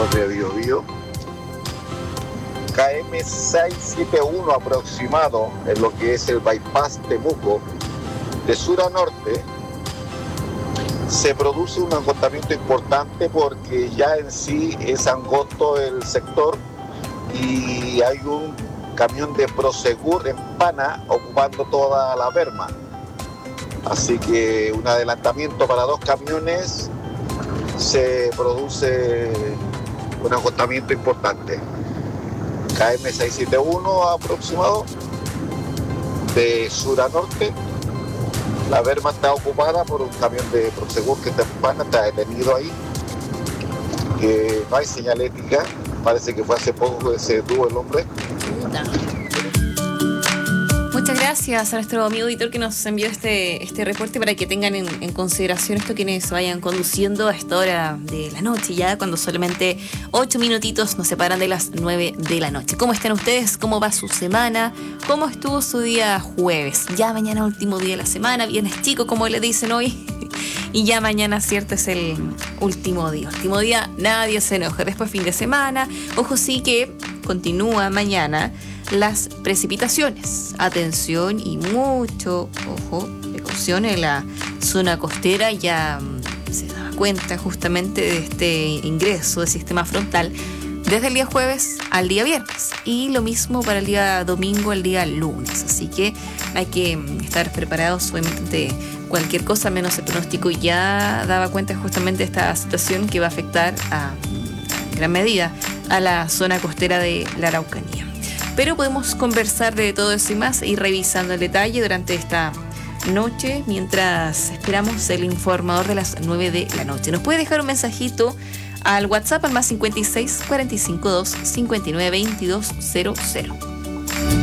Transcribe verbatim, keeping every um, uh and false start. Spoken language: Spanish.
de Biobío. K M seiscientos setenta y uno aproximado en lo que es el bypass Temuco, de sur a norte, se produce un agotamiento importante porque ya en sí es angosto el sector y hay un camión de Prosegur en Pana ocupando toda la berma. Así que un adelantamiento para dos camiones, se produce un agotamiento importante. K M seiscientos setenta y uno aproximado, de sur a norte. La berma está ocupada por un camión de Prosegur que está en Pana, está detenido ahí. Que no hay señalética, parece que fue hace poco que se detuvo el hombre. Muchas gracias a nuestro amigo editor que nos envió este, este reporte para que tengan en, en consideración esto quienes vayan conduciendo a esta hora de la noche, ya cuando solamente ocho minutitos nos separan de las nueve de la noche. ¿Cómo están ustedes? ¿Cómo va su semana? ¿Cómo estuvo su día jueves? Ya mañana último día de la semana, viernes chico como le dicen hoy. Y ya mañana, cierto, es el último día. Último día, nadie se enoja. Después fin de semana. Ojo, sí que continúa mañana las precipitaciones. Atención y mucho, ojo, precaución en la zona costera. Ya se da cuenta justamente de este ingreso del sistema frontal desde el día jueves al día viernes. Y lo mismo para el día domingo, el día lunes. Así que hay que estar preparados, obviamente, cualquier cosa, menos el pronóstico ya daba cuenta justamente de esta situación que va a afectar a gran medida a la zona costera de la Araucanía. Pero podemos conversar de todo eso y más, ir revisando el detalle durante esta noche, mientras esperamos el informador de las nueve de la noche. Nos puede dejar un mensajito al WhatsApp al más cincuenta y seis, cuarenta y cinco, dos, cincuenta y nueve, veintidós, cero cero.